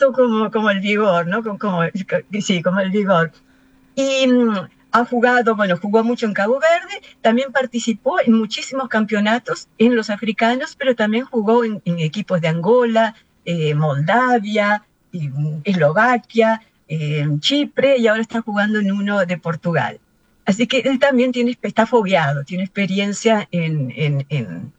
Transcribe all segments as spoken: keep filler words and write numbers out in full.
tanto como, como el vigor, ¿no? Como, como, sí, como el vigor. Y mm, ha jugado, bueno, jugó mucho en Cabo Verde, también participó en muchísimos campeonatos en los africanos, pero también jugó en, en equipos de Angola, eh, Moldavia, eh, Eslovaquia, eh, Chipre, y ahora está jugando en uno de Portugal. Así que él también tiene, está fogueado, tiene experiencia en, en, en,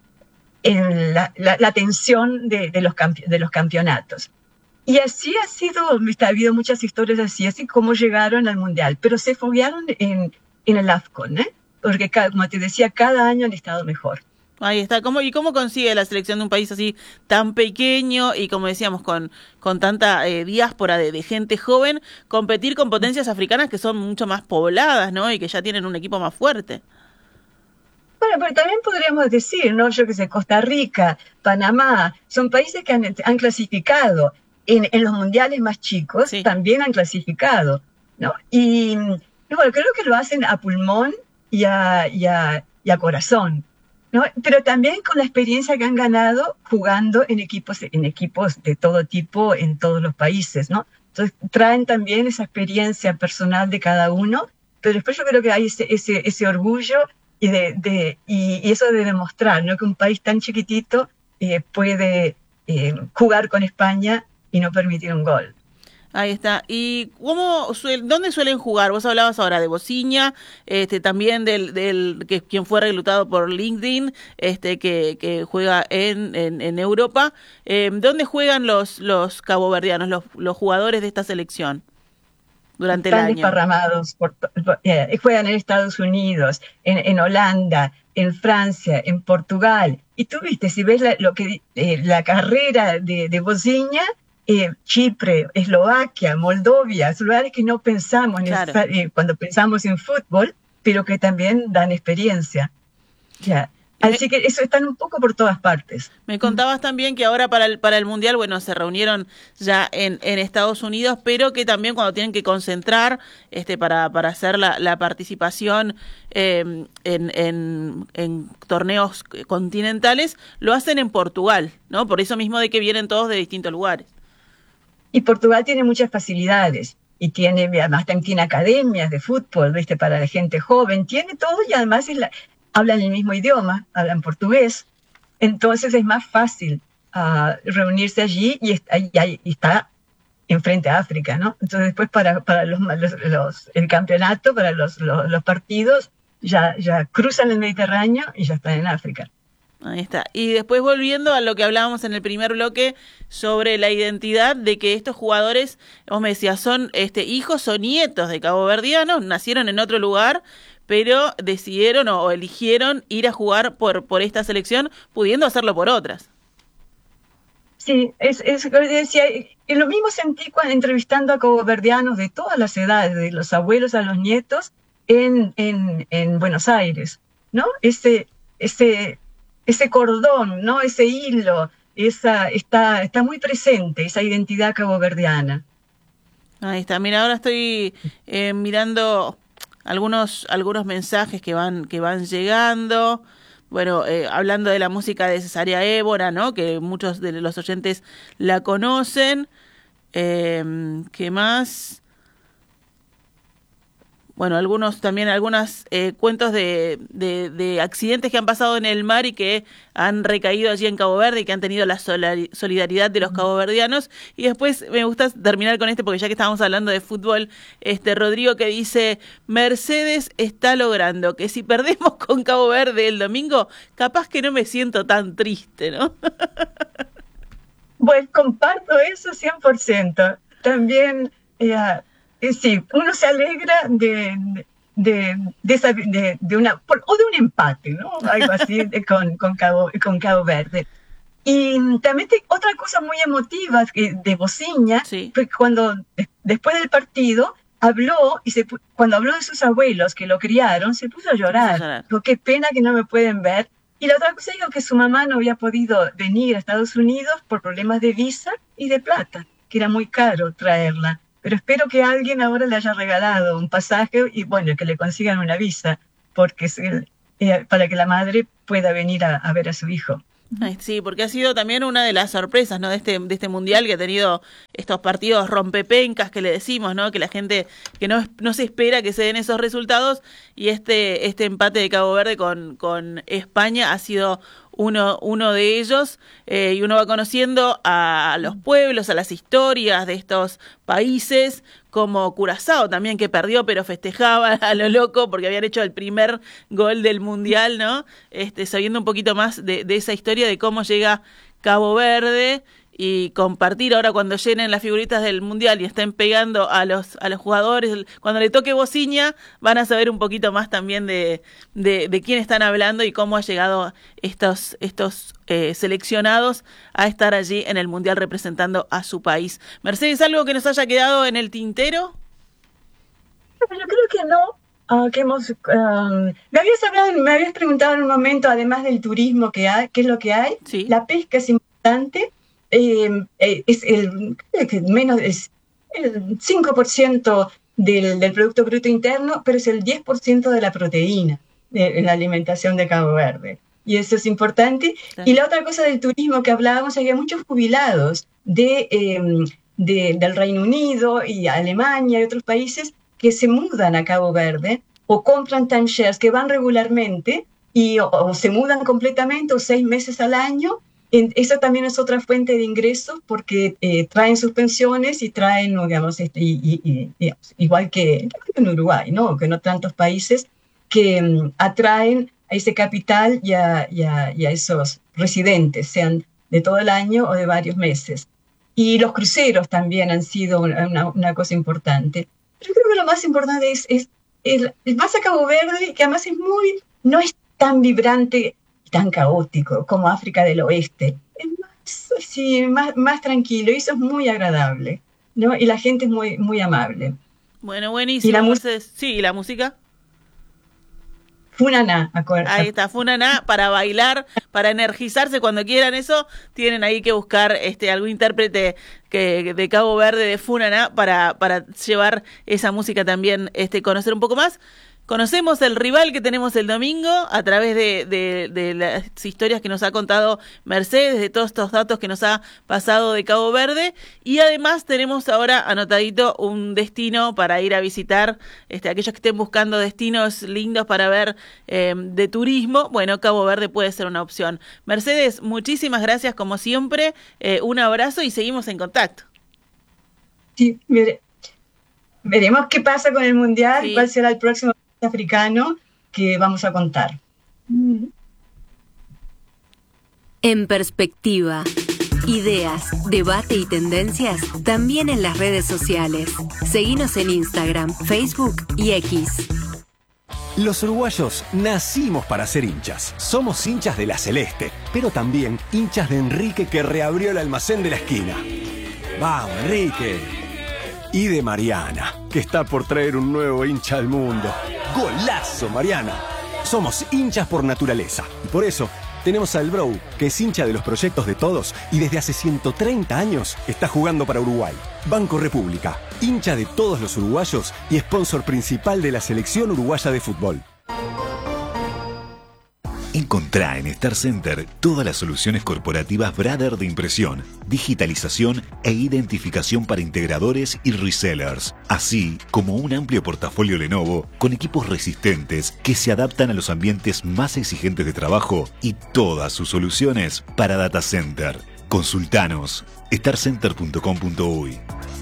en la, la, la tensión de, de, los campe, de los campeonatos. Y así ha sido, ha habido muchas historias así, así como llegaron al Mundial, pero se foguearon en, en el AFCON, ¿eh? Porque, cada, como te decía, cada año han estado mejor. Ahí está. ¿Cómo, ¿Y cómo consigue la selección de un país así tan pequeño y, como decíamos, con, con tanta eh, diáspora de, de gente joven, competir con potencias africanas que son mucho más pobladas, ¿no? Y que ya tienen un equipo más fuerte? Bueno, pero también podríamos decir, ¿no? Yo que sé, Costa Rica, Panamá, son países que han, han clasificado. En, en los mundiales más chicos, sí, también han clasificado, ¿no? Y bueno, creo que lo hacen a pulmón y a, y a, y a corazón, ¿no? Pero también con la experiencia que han ganado jugando en equipos, en equipos de todo tipo en todos los países, ¿no? Entonces traen también esa experiencia personal de cada uno, pero después yo creo que hay ese, ese, ese orgullo y, de, de, y, y eso de demostrar, ¿no? Que un país tan chiquitito eh, puede eh, jugar con España y no permitir un gol. Ahí está. ¿Y cómo suel, dónde suelen jugar? Vos hablabas ahora de Bociña, este, también del, del que quien fue reclutado por LinkedIn, este, que, que juega en, en, en Europa. Eh, ¿Dónde juegan los, los caboverdianos, los, los jugadores de esta selección durante Están el año? desparramados, por, por, eh, juegan en Estados Unidos, en, en Holanda, en Francia, en Portugal. Y tú viste, si ves la, lo que, eh, la carrera de, de Bociña, Eh, Chipre, Eslovaquia, Moldavia, son lugares que no pensamos claro. eh, cuando pensamos en fútbol, pero que también dan experiencia. Ya. Así me, que eso están un poco por todas partes. Me contabas también que ahora para el, para el Mundial, bueno, se reunieron ya en, en Estados Unidos, pero que también cuando tienen que concentrar este para, para hacer la, la participación eh, en, en, en torneos continentales, lo hacen en Portugal, ¿no? Por eso mismo de que vienen todos de distintos lugares. Y Portugal tiene muchas facilidades y tiene, además tiene academias de fútbol, ¿viste? Para la gente joven, tiene todo y además es la, hablan el mismo idioma, hablan portugués, entonces es más fácil uh, reunirse allí y está, y, y está enfrente a África, ¿no? Entonces después para, para los, los, los, el campeonato, para los, los, los partidos, ya, ya cruzan el Mediterráneo y ya están en África. Ahí está. Y después volviendo a lo que hablábamos en el primer bloque sobre la identidad de que estos jugadores, vos me decías, son este, hijos o nietos de caboverdianos, nacieron en otro lugar, pero decidieron o, o eligieron ir a jugar por, por esta selección, pudiendo hacerlo por otras. Sí, es, es decía, lo mismo sentí cuando entrevistando a caboverdianos de todas las edades, de los abuelos a los nietos, en, en, en Buenos Aires, ¿no? Ese... ese ese cordón, ¿no? Ese hilo, esa, está, está muy presente, esa identidad caboverdiana. Ahí está. Mira, ahora estoy eh, mirando algunos, algunos mensajes que van, que van llegando. Bueno, eh, hablando de la música de Cesárea Évora, ¿no? Que muchos de los oyentes la conocen. Eh, ¿Qué más? Bueno, algunos también, algunos eh, cuentos de, de, de accidentes que han pasado en el mar y que han recaído allí en Cabo Verde y que han tenido la solidaridad de los caboverdianos. Y después me gusta terminar con este, porque ya que estábamos hablando de fútbol, este Rodrigo que dice, Mercedes está logrando que si perdemos con Cabo Verde el domingo, capaz que no me siento tan triste, ¿no? Pues comparto eso cien por ciento. También... Eh, Sí, uno se alegra de, de, de, esa, de, de una, o de un empate, ¿no? Algo así de, con, con, Cabo, con Cabo Verde. Y también te, otra cosa muy emotiva de Bociña, sí, fue cuando después del partido habló, y se, cuando habló de sus abuelos que lo criaron, se puso a llorar. llorar. Dijo, qué pena que no me pueden ver. Y la otra cosa dijo que su mamá no había podido venir a Estados Unidos por problemas de visa y de plata, que era muy caro traerla. Pero espero que alguien ahora le haya regalado un pasaje y, bueno, que le consigan una visa porque es el, eh, para que la madre pueda venir a, a ver a su hijo. Sí, porque ha sido también una de las sorpresas, ¿no? de este de este mundial, que ha tenido estos partidos rompepencas que le decimos, ¿no? Que la gente que no no se espera que se den esos resultados, y este este empate de Cabo Verde con con España ha sido uno uno de ellos, eh, y uno va conociendo a los pueblos, a las historias de estos países, como Curazao también, que perdió pero festejaba a lo loco porque habían hecho el primer gol del mundial, ¿no? Este, sabiendo un poquito más de, de esa historia de cómo llega Cabo Verde, y compartir ahora cuando llenen las figuritas del mundial y estén pegando a los a los jugadores, cuando le toque bociña, van a saber un poquito más también de, de, de quién están hablando y cómo ha llegado estos estos eh, seleccionados a estar allí en el mundial representando a su país. Mercedes, ¿algo que nos haya quedado en el tintero? Yo creo que no. Uh, que hemos, um, me habías hablado, me habías preguntado en un momento, además del turismo que hay, ¿qué es lo que hay? Sí. La pesca es importante. Eh, eh, es el menos es el cinco por ciento del, del Producto Bruto Interno, pero es el diez por ciento de la proteína de, en la alimentación de Cabo Verde. Y eso es importante. Claro. Y la otra cosa del turismo que hablábamos, había muchos jubilados de, eh, de, del Reino Unido y Alemania y otros países que se mudan a Cabo Verde o compran timeshares que van regularmente y o, o se mudan completamente o seis meses al año. Esa también es otra fuente de ingresos porque eh, traen sus pensiones y traen, digamos, este, y, y, y, digamos, igual que en Uruguay, ¿no? Que en tantos países que um, atraen a ese capital y a, y, a, y a esos residentes, sean de todo el año o de varios meses. Y los cruceros también han sido una, una cosa importante. Yo creo que lo más importante es, es el, el más a Cabo Verde, que además es muy, no es tan vibrante, tan caótico como África del Oeste. Es más, sí, más, más tranquilo y eso es muy agradable, ¿no? Y la gente es muy, muy amable. Bueno, buenísimo. ¿Y la música? Sí, ¿y la música? Funaná, acuérdate. Ahí está, Funaná, para bailar, para energizarse cuando quieran eso, tienen ahí que buscar este algún intérprete que de Cabo Verde de Funaná para, para llevar esa música también, este conocer un poco más. Conocemos el rival que tenemos el domingo a través de, de, de las historias que nos ha contado Mercedes, de todos estos datos que nos ha pasado de Cabo Verde, y además tenemos ahora anotadito un destino para ir a visitar, este, aquellos que estén buscando destinos lindos para ver eh, de turismo. Bueno, Cabo Verde puede ser una opción. Mercedes, muchísimas gracias como siempre, eh, un abrazo y seguimos en contacto. Sí, mire, veremos qué pasa con el Mundial, sí. Cuál será el próximo africano que vamos a contar. En perspectiva, ideas, debate y tendencias también en las redes sociales. Seguinos en Instagram, Facebook y X. Los uruguayos nacimos para ser hinchas. Somos hinchas de la Celeste, pero también hinchas de Enrique, que reabrió el almacén de la esquina. ¡Vamos, Enrique! Y de Mariana, que está por traer un nuevo hincha al mundo. ¡Golazo, Mariana! Somos hinchas por naturaleza. Y por eso tenemos al Bro, que es hincha de los proyectos de todos y desde hace ciento treinta años está jugando para Uruguay. Banco República, hincha de todos los uruguayos y sponsor principal de la selección uruguaya de fútbol. Encontrá en Star Center todas las soluciones corporativas Brother de impresión, digitalización e identificación para integradores y resellers, así como un amplio portafolio Lenovo con equipos resistentes que se adaptan a los ambientes más exigentes de trabajo y todas sus soluciones para data center. Consultanos star center punto com punto uy.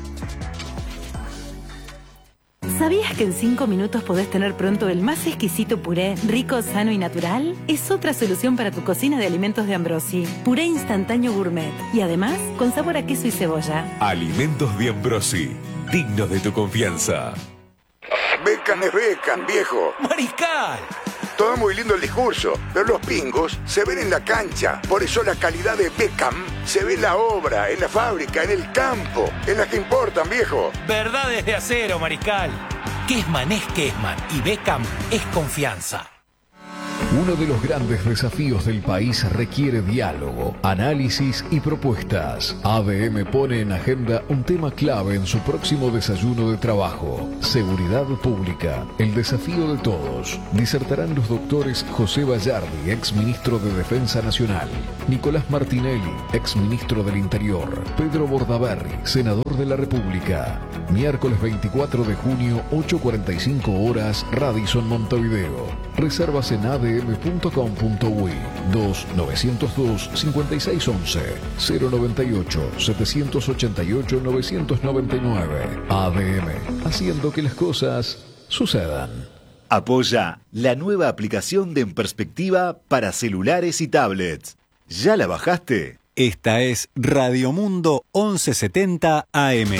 ¿Sabías que en cinco minutos podés tener pronto el más exquisito puré, rico, sano y natural? Es otra solución para tu cocina de alimentos de Ambrosi. Puré instantáneo gourmet y además con sabor a queso y cebolla. Alimentos de Ambrosi, dignos de tu confianza. Beckham es Beckham, viejo. ¡Mariscal! Todo muy lindo el discurso, pero los pingos se ven en la cancha. Por eso la calidad de Beckham se ve en la obra, en la fábrica, en el campo, en las que importan, viejo. Verdades de acero, Mariscal. Kessman es Kessman y Beckham es confianza. Uno de los grandes desafíos del país requiere diálogo, análisis y propuestas. A D M pone en agenda un tema clave en su próximo desayuno de trabajo: seguridad pública, el desafío de todos. Disertarán los doctores José Bayardi, ex ministro de Defensa Nacional, Nicolás Martinelli, ex ministro del Interior, Pedro Bordaberry, senador de la República. Miércoles veinticuatro de junio, ocho cuarenta y cinco horas, Radisson, Montevideo. Reservas en a d m punto com punto u i. dos nueve cero dos cinco seis uno uno cero nueve ocho siete ocho ocho nueve nueve nueve. A D M, haciendo que las cosas sucedan. Apoya la nueva aplicación de En Perspectiva para celulares y tablets. ¿Ya la bajaste? Esta es Radio Mundo once setenta A M.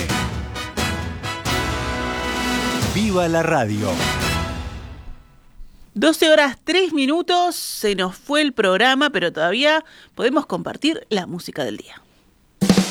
¡Viva la radio! doce horas tres minutos, se nos fue el programa, pero todavía podemos compartir la música del día.